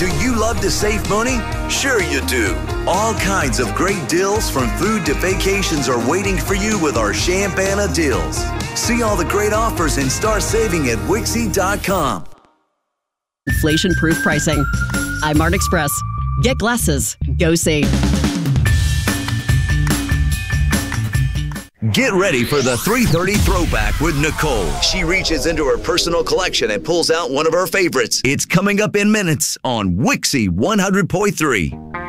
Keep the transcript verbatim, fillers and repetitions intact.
Do you love to save money? Sure you do. All kinds of great deals from food to vacations are waiting for you with our Champana deals. See all the great offers and start saving at Wixie dot com. Inflation-proof pricing. I'm Mart Express. Get glasses. Go see. Get ready for the three thirty Throwback with Nicole. She reaches into her personal collection and pulls out one of her favorites. It's coming up in minutes on Wixie one hundred point three.